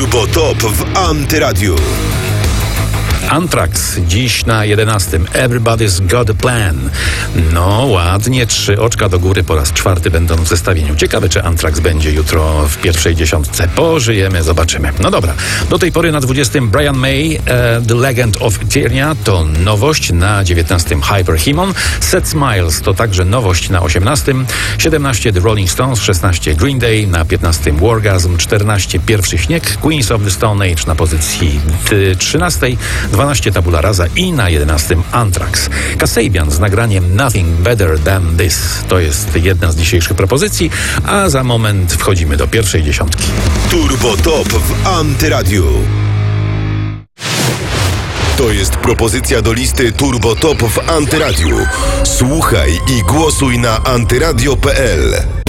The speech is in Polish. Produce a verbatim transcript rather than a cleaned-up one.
Turbo Top w Antyradiu. Anthrax dziś na jedenastym. Everybody's Got a Plan. No ładnie, trzy oczka do góry po raz czwarty będą w zestawieniu. Ciekawe, czy Anthrax będzie jutro w pierwszej dziesiątce. Pożyjemy, zobaczymy. No dobra, do tej pory na dwudziestym Brian May, e, The Legend of Eternia to nowość. Na dziewiętnastym Hyperhemon. Set Smiles to także nowość na osiemnastym. siedemnaście The Rolling Stones, szesnaście Green Day, na piętnastym Wargasm, czternaście Pierwszy Śnieg, Queens of the Stone Age na pozycji trzynastej, dwanaście Tabula Rasa i na jedenastym Anthrax. Kasabian z nagraniem Nothing Better Than This to jest jedna z dzisiejszych propozycji, a za moment wchodzimy do pierwszej dziesiątki. Turbo Top w Antyradiu. To jest propozycja do listy Turbo Top w Antyradiu. Słuchaj i głosuj na antyradio kropka p l.